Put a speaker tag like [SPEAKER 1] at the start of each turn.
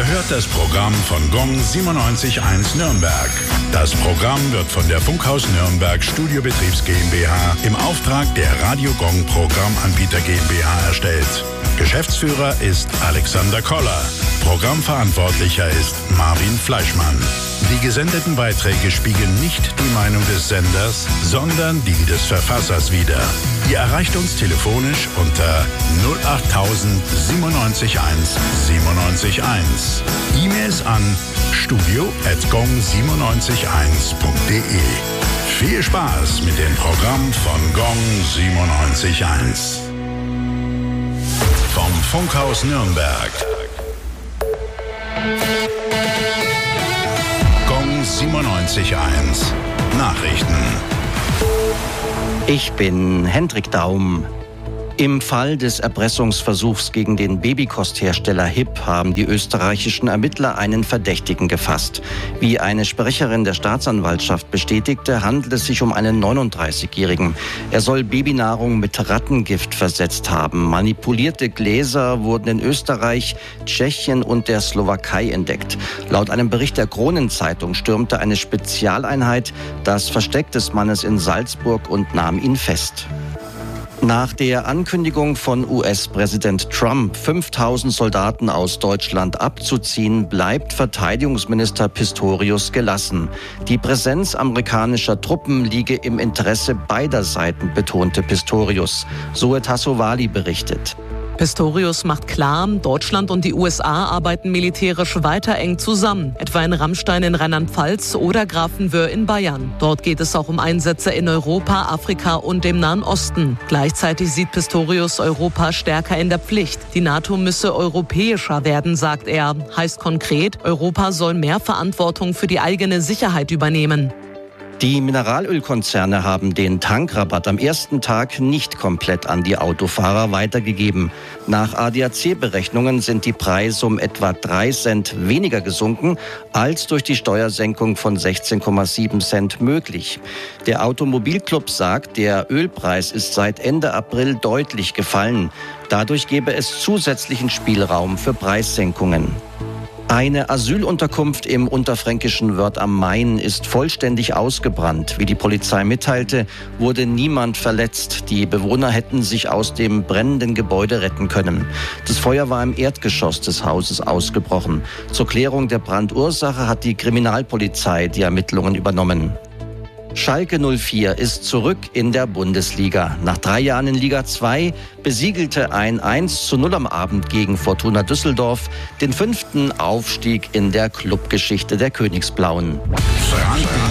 [SPEAKER 1] Ihr hört das Programm von Gong 97.1 Nürnberg. Das Programm wird von der Funkhaus Nürnberg Studiobetriebs GmbH im Auftrag der Radio Gong Programmanbieter GmbH erstellt. Geschäftsführer ist Alexander Koller. Programmverantwortlicher ist Marvin Fleischmann. Die gesendeten Beiträge spiegeln nicht die Meinung des Senders, sondern die des Verfassers wider. Ihr erreicht uns telefonisch unter 08000 97 1 97 1. E-Mails an studio@gong971.de. Viel Spaß mit dem Programm von Gong 97.1. Vom Funkhaus Nürnberg. Gong 97.1 Nachrichten.
[SPEAKER 2] Ich bin Hendrik Daum. Im Fall des Erpressungsversuchs gegen den Babykosthersteller HIP haben die österreichischen Ermittler einen Verdächtigen gefasst. Wie eine Sprecherin der Staatsanwaltschaft bestätigte, handelt es sich um einen 39-Jährigen. Er soll Babynahrung mit Rattengift versetzt haben. Manipulierte Gläser wurden in Österreich, Tschechien und der Slowakei entdeckt. Laut einem Bericht der Kronenzeitung stürmte eine Spezialeinheit das Versteck des Mannes in Salzburg und nahm ihn fest. Nach der Ankündigung von US-Präsident Trump, 5000 Soldaten aus Deutschland abzuziehen, bleibt Verteidigungsminister Pistorius gelassen. Die Präsenz amerikanischer Truppen liege im Interesse beider Seiten, betonte Pistorius. Zoe Tassovali berichtet.
[SPEAKER 3] Pistorius macht klar, Deutschland und die USA arbeiten militärisch weiter eng zusammen, etwa in Rammstein in Rheinland-Pfalz oder Grafenwöhr in Bayern. Dort geht es auch um Einsätze in Europa, Afrika und dem Nahen Osten. Gleichzeitig sieht Pistorius Europa stärker in der Pflicht. Die NATO müsse europäischer werden, sagt er. Heißt konkret, Europa soll mehr Verantwortung für die eigene Sicherheit übernehmen.
[SPEAKER 2] Die Mineralölkonzerne haben den Tankrabatt am ersten Tag nicht komplett an die Autofahrer weitergegeben. Nach ADAC-Berechnungen sind die Preise um etwa 3 Cent weniger gesunken, als durch die Steuersenkung von 16,7 Cent möglich. Der Automobilclub sagt, der Ölpreis ist seit Ende April deutlich gefallen. Dadurch gebe es zusätzlichen Spielraum für Preissenkungen. Eine Asylunterkunft im unterfränkischen Wörth am Main ist vollständig ausgebrannt. Wie die Polizei mitteilte, wurde niemand verletzt. Die Bewohner hätten sich aus dem brennenden Gebäude retten können. Das Feuer war im Erdgeschoss des Hauses ausgebrochen. Zur Klärung der Brandursache hat die Kriminalpolizei die Ermittlungen übernommen. Schalke 04 ist zurück in der Bundesliga. Nach 3 Jahren in Liga 2 besiegelte ein 1:0 am Abend gegen Fortuna Düsseldorf den 5. Aufstieg in der Clubgeschichte der Königsblauen.
[SPEAKER 1] Franken